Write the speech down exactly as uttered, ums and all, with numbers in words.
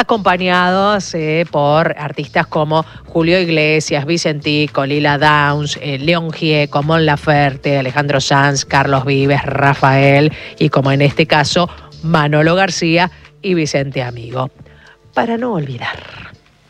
acompañados eh, por artistas como Julio Iglesias, Vicentico, Lila Downs, eh, León Gieco, Mon Laferte, Alejandro Sanz, Carlos Vives, Rafael y, como en este caso, Manolo García y Vicente Amigo. Para no olvidar.